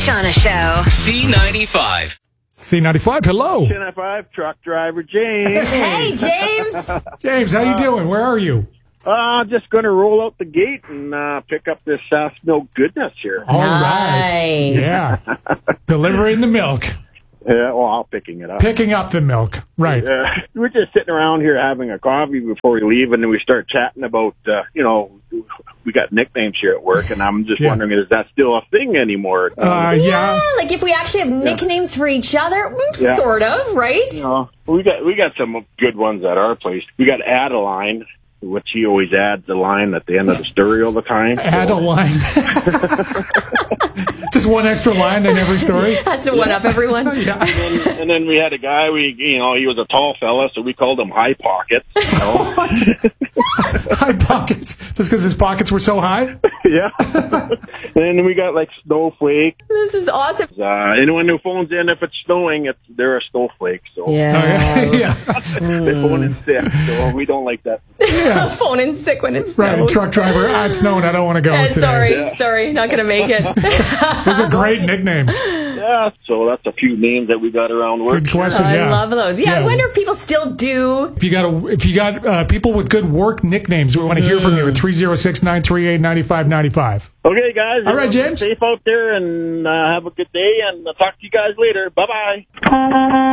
Shauna Show. C95. C95, hello. C95 truck driver James. Hey, James. James, how you doing? Where are you? Just going to roll out the gate and pick up this milk goodness here. All right. Yeah. Delivering the milk. Yeah, well, I'm picking it up. Picking up the milk. Right. We're just sitting around here having a coffee before we leave, and then we start chatting about, we got nicknames here at work, and I'm just wondering, is that still a thing anymore? Yeah. Like if we actually have nicknames for each other, sort of, right? We got some good ones at our place. We got Adeline, which he always adds the line at the end of the story all the time. Add a line. Just one extra line in every story. Has to one up everyone. Yeah. And then we had a guy, he was a tall fella, so we called him High Pockets. High pockets. Just because his pockets were so high? Yeah. Then we got like Snowflake. This is awesome. Anyone who phones in, if it's snowing, they're a snowflake. So Yeah. they phone in sick, so we don't like that. Yeah. Phone in sick when it snows. Right, truck driver, it's snowing, I don't want to go today. Sorry, not going to make it. Those are great nicknames. Yeah, so that's a few names that we got around work. Good question, I love those. Yeah, I wonder if people still do. If you got people with good work nicknames, we want to hear from you at 306-938-9595. Okay, guys. All right, James. Safe out there, and have a good day, and I'll talk to you guys later. Bye-bye.